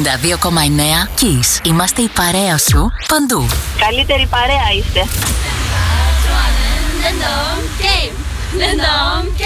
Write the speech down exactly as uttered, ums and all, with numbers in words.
ενενήντα δύο κόμμα εννέα Kiss. Είμαστε η παρέα σου παντού. Καλύτερη παρέα είστε.